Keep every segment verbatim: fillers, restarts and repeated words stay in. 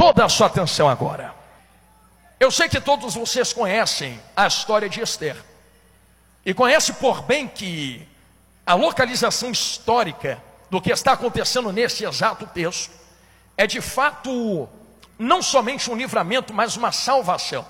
toda a sua atenção agora. Eu sei que todos vocês conhecem a história de Esther. E conhecem por bem que a localização histórica do que está acontecendo nesse exato texto é de fato não somente um livramento, mas uma salvação.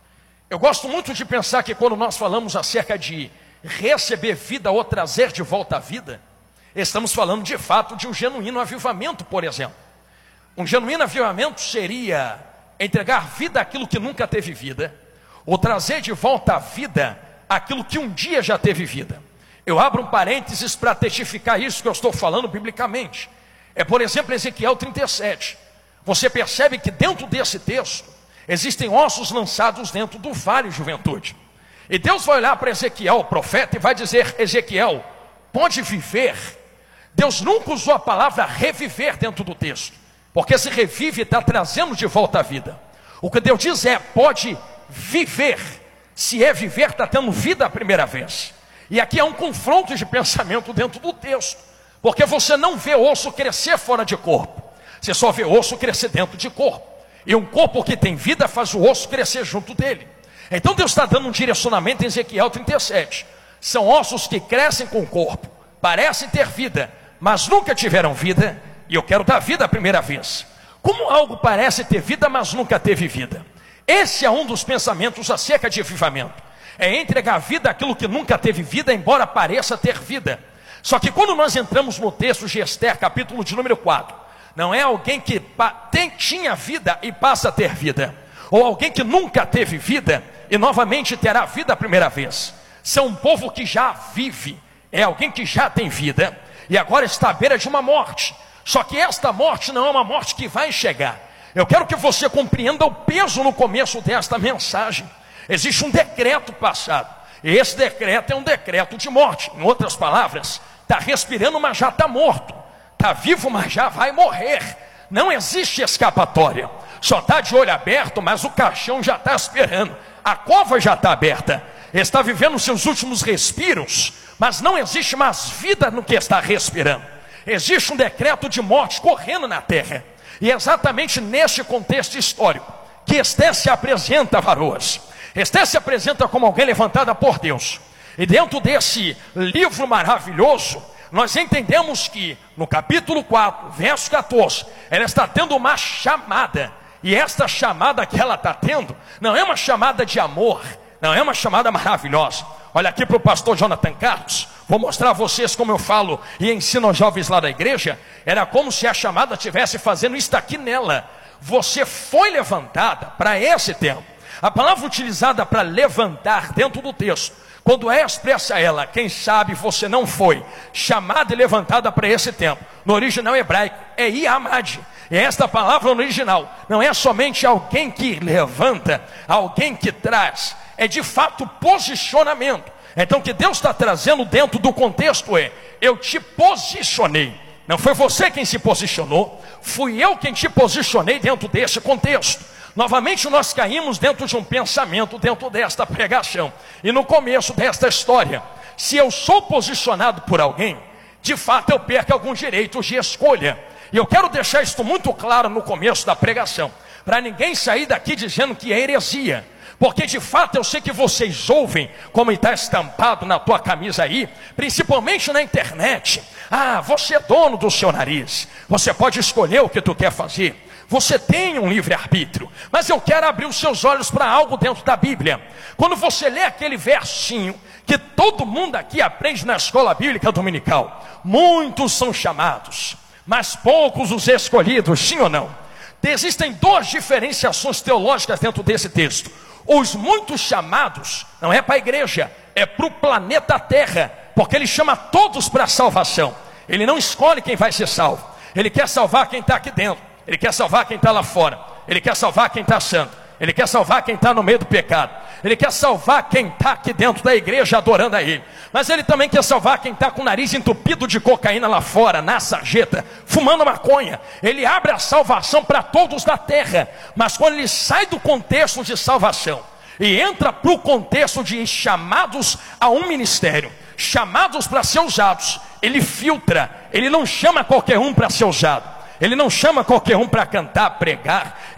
Eu gosto muito de pensar que quando nós falamos acerca de receber vida ou trazer de volta a vida, estamos falando de fato de um genuíno avivamento, por exemplo. Um genuíno avivamento seria entregar vida àquilo que nunca teve vida, ou trazer de volta à vida aquilo que um dia já teve vida. Eu abro um parênteses para testificar isso que eu estou falando biblicamente. É, por exemplo, Ezequiel trinta e sete. Você percebe que dentro desse texto existem ossos lançados dentro do vale juventude. E Deus vai olhar para Ezequiel, o profeta, e vai dizer: Ezequiel, pode viver. Deus nunca usou a palavra reviver dentro do texto, porque esse revive está trazendo de volta a vida. O que Deus diz é: pode viver. Se é viver, está tendo vida a primeira vez. E aqui há um confronto de pensamento dentro do texto, porque você não vê osso crescer fora de corpo, você só vê osso crescer dentro de corpo. E um corpo que tem vida faz o osso crescer junto dele. Então Deus está dando um direcionamento em Ezequiel trinta e sete. São ossos que crescem com o corpo, parecem ter vida, mas nunca tiveram vida. E eu quero dar vida a primeira vez. Como algo parece ter vida, mas nunca teve vida? Esse é um dos pensamentos acerca de avivamento. É entregar vida àquilo que nunca teve vida, embora pareça ter vida. Só que quando nós entramos no texto de Esther, capítulo de número quatro, não é alguém que tem, tinha vida e passa a ter vida, ou alguém que nunca teve vida e novamente terá vida a primeira vez. São um povo que já vive, é alguém que já tem vida e agora está à beira de uma morte. Só que esta morte não é uma morte que vai chegar. Eu quero que você compreenda o peso no começo desta mensagem. Existe um decreto passado, e esse decreto é um decreto de morte. Em outras palavras, está respirando, mas já está morto. Está vivo, mas já vai morrer. Não existe escapatória. Só está de olho aberto, mas o caixão já está esperando. A cova já está aberta. Está vivendo seus últimos respiros, mas não existe mais vida no que está respirando. Existe um decreto de morte correndo na terra. E é exatamente neste contexto histórico que Esther se apresenta, varoas. Esther se apresenta como alguém levantada por Deus. E dentro desse livro maravilhoso, nós entendemos que no capítulo quatro, verso quatorze, ela está tendo uma chamada. E esta chamada que ela está tendo não é uma chamada de amor, não é uma chamada maravilhosa. Olha aqui para o pastor Jonathan Carlos. Vou mostrar a vocês como eu falo e ensino aos jovens lá da igreja. Era como se a chamada estivesse fazendo isso aqui nela. Você foi levantada para esse tempo. A palavra utilizada para levantar dentro do texto, quando é expressa ela, quem sabe você não foi chamada e levantada para esse tempo. No original hebraico é Iamad. E esta palavra no original não é somente alguém que levanta, alguém que traz. É de fato posicionamento. Então o que Deus está trazendo dentro do contexto é: eu te posicionei. Não foi você quem se posicionou, fui eu quem te posicionei dentro desse contexto. Novamente nós caímos dentro de um pensamento, dentro desta pregação. E no começo desta história, se eu sou posicionado por alguém, de fato eu perco alguns direitos de escolha. E eu quero deixar isso muito claro no começo da pregação, para ninguém sair daqui dizendo que é heresia. Porque de fato eu sei que vocês ouvem, como está estampado na tua camisa aí, principalmente na internet: ah, você é dono do seu nariz, você pode escolher o que tu quer fazer, você tem um livre-arbítrio. Mas eu quero abrir os seus olhos para algo dentro da Bíblia. Quando você lê aquele versinho que todo mundo aqui aprende na escola bíblica dominical: muitos são chamados, mas poucos os escolhidos, sim ou não? Existem duas diferenciações teológicas dentro desse texto. Os muitos chamados não é para a igreja, é para o planeta Terra, porque ele chama todos para a salvação. Ele não escolhe quem vai ser salvo, ele quer salvar quem está aqui dentro, ele quer salvar quem está lá fora, ele quer salvar quem está santo, ele quer salvar quem está no meio do pecado, ele quer salvar quem está aqui dentro da igreja adorando a ele. Mas ele também quer salvar quem está com o nariz entupido de cocaína lá fora, na sarjeta, fumando maconha. Ele abre a salvação para todos da terra. Mas quando ele sai do contexto de salvação e entra para o contexto de chamados a um ministério, chamados para ser usados, ele filtra. Ele não chama qualquer um para ser usado, ele não chama qualquer um para cantar, pregar.